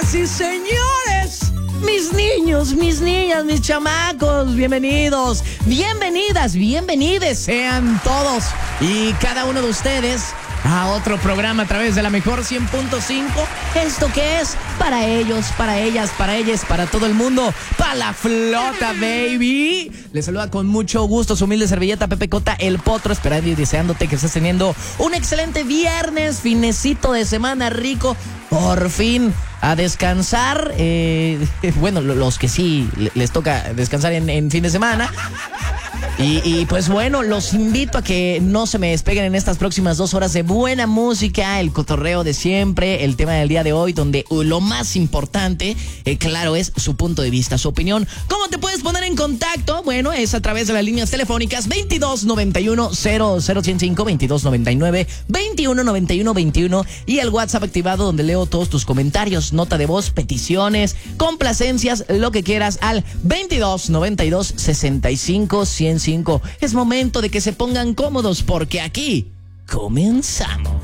Señoras y señores, mis niños, mis niñas, mis chamacos, bienvenidos, bienvenidas, bienvenides sean todos y cada uno de ustedes a otro programa a través de la mejor 100.5. ¿Esto qué es? Para ellos, para ellas, para ellas, para todo el mundo, para la flota, baby. Les saluda con mucho gusto su humilde servilleta Pepe Cota, el Potro, esperando y deseándote que estés teniendo un excelente viernes, finecito de semana rico, por fin a descansar. Bueno, los que sí les toca descansar en fin de semana. Y pues bueno, los invito a que no se me despeguen en estas próximas 2 horas de buena música, el cotorreo de siempre, el tema del día de hoy, donde lo más importante, claro, es su punto de vista, su opinión. ¿Cómo te puedes poner en contacto? Bueno, es a través de las líneas telefónicas 2291-00105, 2299-219121 y el WhatsApp activado donde leo todos tus comentarios, nota de voz, peticiones, complacencias, lo que quieras al 2292-65-105. Es momento de que se pongan cómodos porque aquí comenzamos.